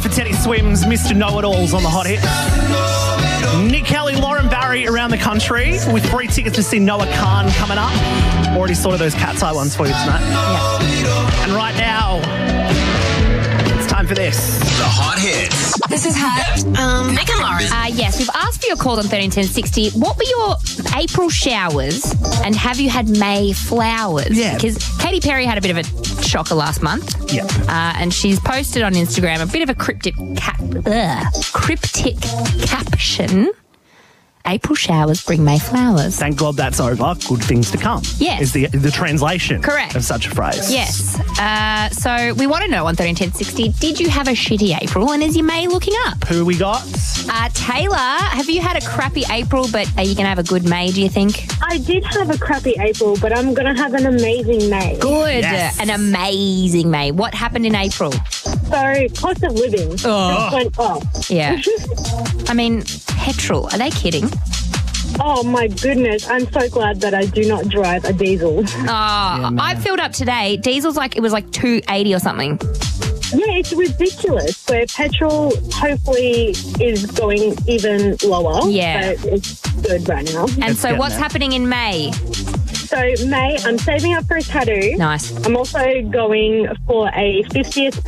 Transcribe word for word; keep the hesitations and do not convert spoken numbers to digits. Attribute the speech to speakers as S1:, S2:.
S1: Teddy Swims, Mister Know-It-Alls on the Hot Hits. Nick Kelly, Lauren Barry around the country with free tickets to see Noah Khan coming up. Already sorted those Cat's Eye ones for you tonight.
S2: Yeah.
S1: And right now, it's time for this.
S3: The Hot Hits.
S4: This is hot. Um, Nick and Lauren.
S2: Uh, yes, we've asked for your calls on thirteen ten sixty. What were your April showers and have you had May flowers?
S1: Yeah.
S2: Because Katy Perry had a bit of a shocker last month.
S1: Yeah.
S2: Uh, and she's posted on Instagram a bit of a cryptic, cap- ugh, cryptic caption. April showers bring May flowers.
S1: Thank God that's over. Good things to come.
S2: Yes.
S1: Is the the translation
S2: Correct.
S1: of such a phrase.
S2: Yes. Uh, so we want to know on thirteen ten sixty, did you have a shitty April and is your May looking up?
S1: Who we got?
S2: Uh, Taylor, have you had a crappy April, but are you going to have a good May, do you think?
S5: I did have a crappy April, but I'm going to have an amazing May.
S2: Good.
S1: Yes.
S2: An amazing May. What happened in April?
S5: So, cost of living
S2: Oh.
S5: just went up.
S2: Yeah. I mean, petrol. Are they kidding?
S5: Oh, my goodness. I'm so glad that I do not drive a diesel.
S2: Oh, I filled up today. Diesel's like, it was like two eighty or something.
S5: Yeah, it's ridiculous. Where petrol hopefully is going even lower.
S2: Yeah.
S5: So it's good right now.
S2: And
S1: It's
S2: so
S1: getting
S2: what's
S1: there.
S2: happening in May?
S5: So, May, I'm saving up for a tattoo.
S2: Nice.
S5: I'm also going for a fiftieth